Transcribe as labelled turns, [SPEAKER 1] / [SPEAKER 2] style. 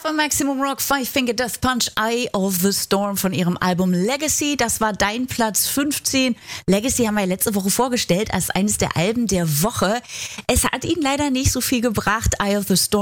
[SPEAKER 1] Love and Maximum Rock, Five Finger Death Punch, Eye of the Storm von ihrem Album Legacy. Das war dein Platz 15. Legacy haben wir letzte Woche vorgestellt als eines der Alben der Woche. Es hat ihnen leider nicht so viel gebracht. Eye of the Storm